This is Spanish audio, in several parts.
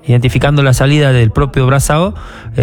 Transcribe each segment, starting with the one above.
identificando la salida del propio Brazao,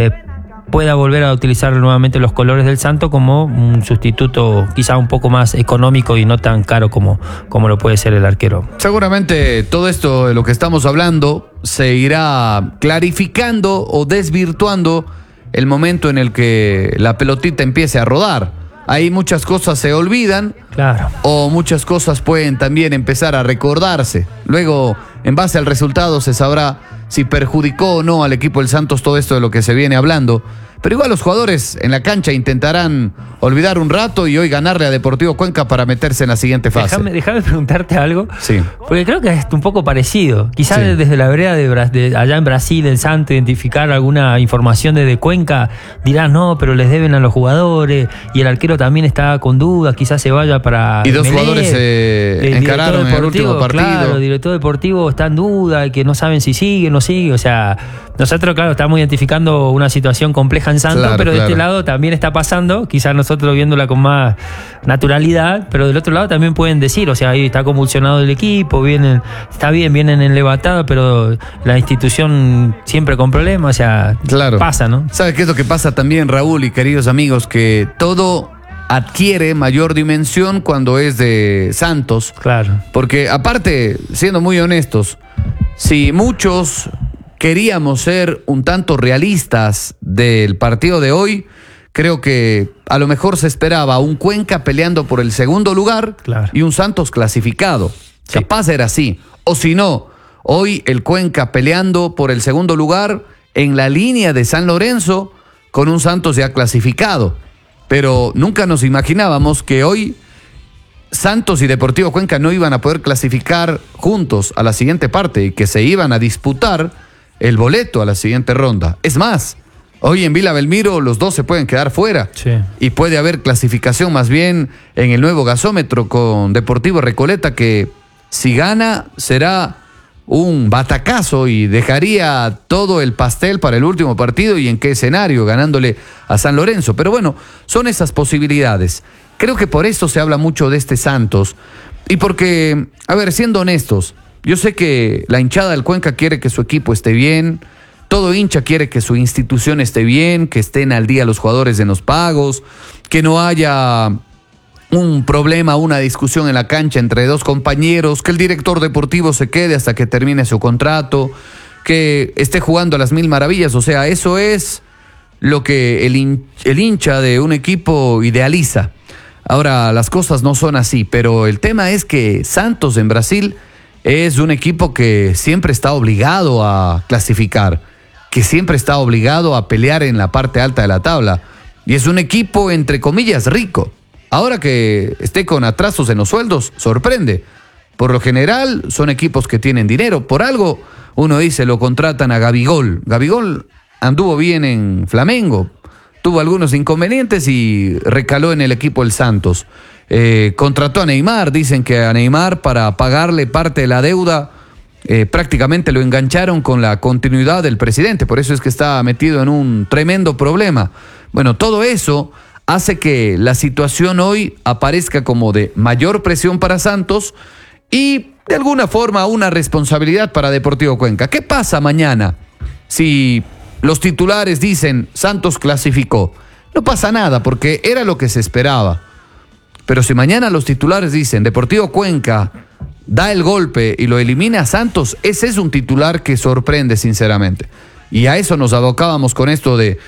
pueda volver a utilizar nuevamente los colores del Santos como un sustituto quizá un poco más económico y no tan caro como lo puede ser el arquero. Seguramente todo esto de lo que estamos hablando se irá clarificando o desvirtuando el momento en el que la pelotita empiece a rodar. Ahí muchas cosas se olvidan, claro, o muchas cosas pueden también empezar a recordarse. Luego, en base al resultado, se sabrá si perjudicó o no al equipo del Santos todo esto de lo que se viene hablando. Pero igual los jugadores en la cancha intentarán olvidar un rato y hoy ganarle a Deportivo Cuenca para meterse en la siguiente fase. Déjame preguntarte algo, sí, porque creo que es un poco parecido. Quizás sí, desde la vereda de allá en Brasil, el Santos, identificar alguna información desde Cuenca, dirán, no, pero les deben a los jugadores, y el arquero también está con dudas, quizás se vaya para... Y dos jugadores se encararon en el último partido. Claro, el director deportivo está en duda, y que no saben si sigue o no sigue, o sea... Nosotros, claro, estamos identificando una situación compleja en Santos, claro, pero de este lado también está pasando, quizás nosotros viéndola con más naturalidad, pero del otro lado también pueden decir, o sea, ahí está convulsionado el equipo, está bien, vienen en levantada, pero la institución siempre con problemas, o sea, claro, pasa, ¿no? ¿Sabes qué es lo que pasa también, Raúl y queridos amigos? Que todo adquiere mayor dimensión cuando es de Santos. Claro. Porque aparte, siendo muy honestos, si muchos queríamos ser un tanto realistas del partido de hoy, creo que a lo mejor se esperaba un Cuenca peleando por el segundo lugar, claro, y un Santos clasificado. Sí. Capaz era así. O si no, hoy el Cuenca peleando por el segundo lugar en la línea de San Lorenzo con un Santos ya clasificado. Pero nunca nos imaginábamos que hoy Santos y Deportivo Cuenca no iban a poder clasificar juntos a la siguiente parte y que se iban a disputar el boleto a la siguiente ronda. Es más, hoy en Vila Belmiro los dos se pueden quedar fuera, sí, y puede haber clasificación más bien en el nuevo gasómetro con Deportivo Recoleta, que si gana será un batacazo y dejaría todo el pastel para el último partido. ¿Y en qué escenario? Ganándole a San Lorenzo. Pero bueno, son esas posibilidades. Creo que por eso se habla mucho de este Santos y porque, a ver, siendo honestos, yo sé que la hinchada del Cuenca quiere que su equipo esté bien, todo hincha quiere que su institución esté bien, que estén al día los jugadores en los pagos, que no haya un problema, una discusión en la cancha entre dos compañeros, que el director deportivo se quede hasta que termine su contrato, que esté jugando a las mil maravillas. O sea, eso es lo que el hincha de un equipo idealiza. Ahora, las cosas no son así, pero el tema es que Santos en Brasil es un equipo que siempre está obligado a clasificar, que siempre está obligado a pelear en la parte alta de la tabla. Y es un equipo, entre comillas, rico. Ahora que esté con atrasos en los sueldos, sorprende. Por lo general, son equipos que tienen dinero. Por algo, uno dice, lo contratan a Gabigol. Gabigol anduvo bien en Flamengo, tuvo algunos inconvenientes y recaló en el equipo del Santos. Contrató a Neymar, dicen que a Neymar para pagarle parte de la deuda prácticamente lo engancharon con la continuidad del presidente, por eso es que está metido en un tremendo problema. Bueno, todo eso hace que la situación hoy aparezca como de mayor presión para Santos y de alguna forma una responsabilidad para Deportivo Cuenca. ¿Qué pasa mañana si los titulares dicen Santos clasificó? No pasa nada porque era lo que se esperaba. Pero si mañana los titulares dicen Deportivo Cuenca da el golpe y lo elimina a Santos, ese es un titular que sorprende sinceramente. Y a eso nos abocábamos con esto de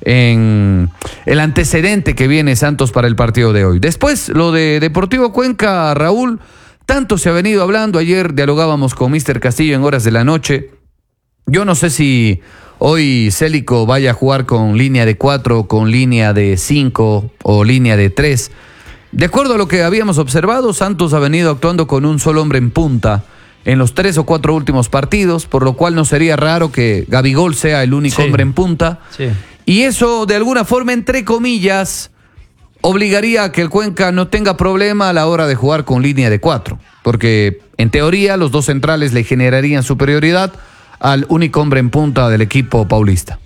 el antecedente que viene Santos para el partido de hoy. Después, lo de Deportivo Cuenca, Raúl, tanto se ha venido hablando. Ayer dialogábamos con Mr. Castillo en horas de la noche. Yo no sé si hoy Célico vaya a jugar con línea de 4, con línea de 5 o línea de 3. De acuerdo a lo que habíamos observado, Santos ha venido actuando con un solo hombre en punta en los 3 o 4 últimos partidos, por lo cual no sería raro que Gabigol sea el único hombre en punta. Sí. Y eso, de alguna forma, entre comillas, obligaría a que el Cuenca no tenga problema a la hora de jugar con línea de 4, porque en teoría los dos centrales le generarían superioridad al único hombre en punta del equipo paulista.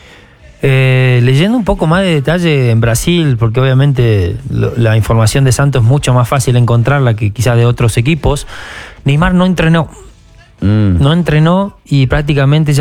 Leyendo un poco más de detalle en Brasil, porque obviamente la información de Santos es mucho más fácil encontrarla que quizás de otros equipos. Neymar no entrenó. No entrenó y prácticamente ya